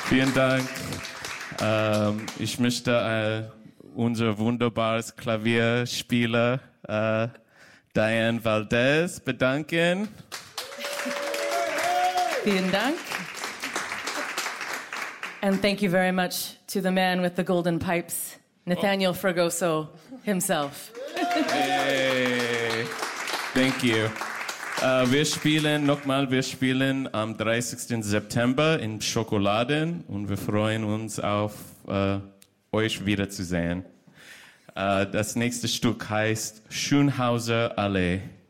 Vielen Dank. Ich möchte unser wunderbares Klavierspieler Diane Valdez bedanken. Vielen Dank. And thank you very much to the man with the golden pipes, Nathaniel Fragoso himself. Hey, thank you. Wir spielen am 30. September in Schokoladen und wir freuen uns auf euch wiederzusehen. Das nächste Stück heißt Schönhauser Allee.